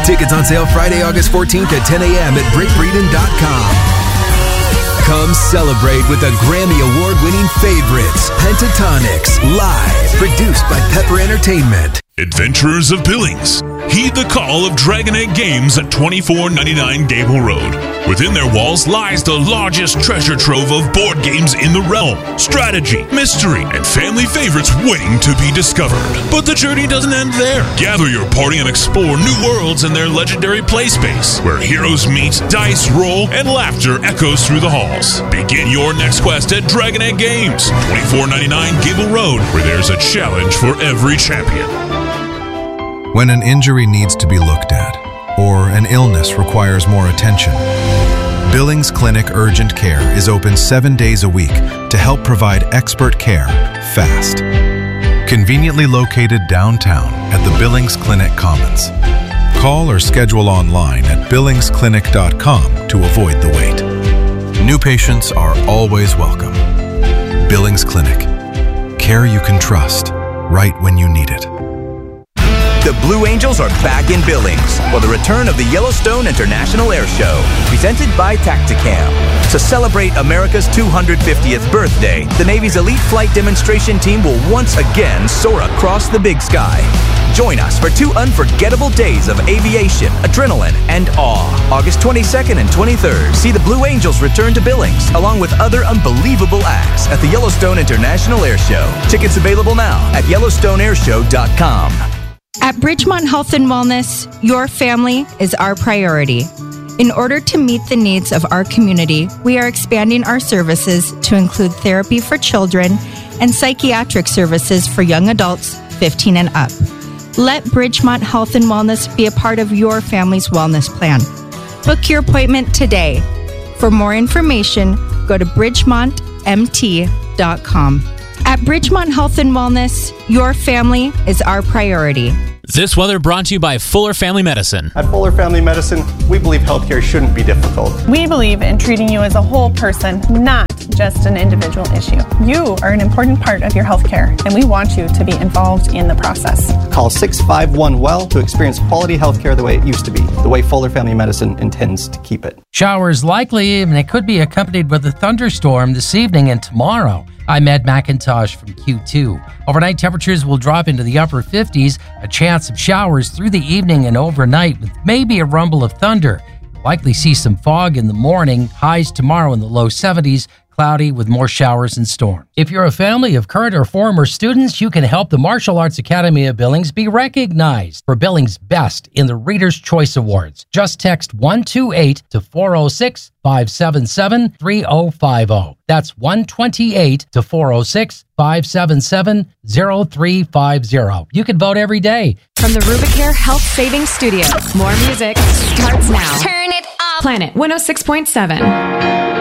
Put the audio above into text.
Tickets on sale Friday, August 14th at 10 a.m. at BreakBreeden.com. Come celebrate with the Grammy Award-winning favorites, Pentatonix, live, produced by Pepper Entertainment. Adventurers of Billings, heed the call of Dragon Egg Games at 2499 Gable Road. Within their walls lies the largest treasure trove of board games in the realm. Strategy, mystery, and family favorites waiting to be discovered. But the journey doesn't end there. Gather your party and explore new worlds in their legendary play space, where heroes meet, dice roll, and laughter echoes through the halls. Begin your next quest at Dragon Egg Games, 2499 Gable Road, where there's a challenge for every champion. When an injury needs to be looked at, or an illness requires more attention, Billings Clinic Urgent Care is open 7 days a week to help provide expert care fast. Conveniently located downtown at the Billings Clinic Commons. Call or schedule online at billingsclinic.com to avoid the wait. New patients are always welcome. Billings Clinic. Care you can trust, right when you need it. The Blue Angels are back in Billings for the return of the Yellowstone International Air Show, presented by Tacticam. To celebrate America's 250th birthday, the Navy's elite flight demonstration team will once again soar across the big sky. Join us for 2 unforgettable days of aviation, adrenaline, and awe. August 22nd and 23rd, see the Blue Angels return to Billings, along with other unbelievable acts at the Yellowstone International Air Show. Tickets available now at YellowstoneAirShow.com. At Bridgemont Health and Wellness, your family is our priority. In order to meet the needs of our community, we are expanding our services to include therapy for children and psychiatric services for young adults 15 and up. Let Bridgemont Health and Wellness be a part of your family's wellness plan. Book your appointment today. For more information, go to bridgemontmt.com. At Bridgemont Health and Wellness, your family is our priority. This weather brought to you by Fuller Family Medicine. At Fuller Family Medicine, we believe healthcare shouldn't be difficult. We believe in treating you as a whole person, not just an individual issue. You are an important part of your healthcare, and we want you to be involved in the process. Call 651-WELL to experience quality healthcare the way it used to be, the way Fuller Family Medicine intends to keep it. Showers likely, and it could be accompanied with a thunderstorm this evening and tomorrow. I'm Ed McIntosh from Q2. Overnight temperatures will drop into the upper 50s, a chance of showers through the evening and overnight with maybe a rumble of thunder. You'll likely see some fog in the morning, highs tomorrow in the low 70s, cloudy with more showers and storms. If you're a family of current or former students, you can help the Martial Arts Academy of Billings be recognized for Billings' Best in the Reader's Choice Awards. Just text 128 to 406-577-3050. That's 128 to 406-577-0350. You can vote every day. From the Rubicare Health Savings Studio, more music starts now. Turn it up. Planet 106.7.